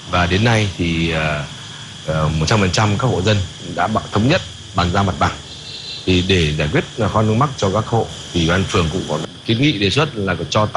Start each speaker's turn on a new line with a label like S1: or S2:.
S1: và đến nay thì 100% các hộ dân đã thống nhất bàn giao mặt bằng. Thì để giải quyết khó khăn vướng mắc cho các hộ thì ủy ban phường cũng có kiến nghị đề xuất là cho